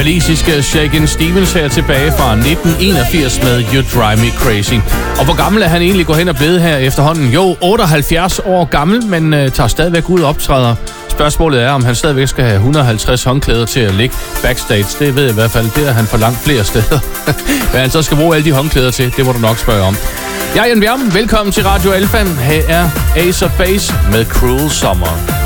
walisiske Shakin' Stevens her tilbage fra 1981 med You Drive Me Crazy. Og hvor gammel er han egentlig gået hen og blevet her efterhånden? Jo, 78 år gammel, men tager stadigvæk ud og optræder. Spørgsmålet er, om han stadigvæk skal have 150 håndklæder til at ligge backstage. Det ved jeg i hvert fald. Det er han for langt flere steder. Hvad han så skal bruge alle de håndklæder til, det må du nok spørge om. Jeg er Jan Bjerg. Velkommen til Radio Alfa. Her er Ace of Base med Cruel Summer.